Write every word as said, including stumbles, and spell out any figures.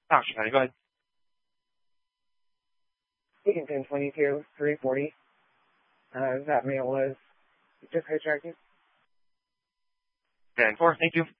Oxford County. Go ahead. Eatonton twenty-two, three forty. Uh, that male was just hitchhiking. ten four, thank you.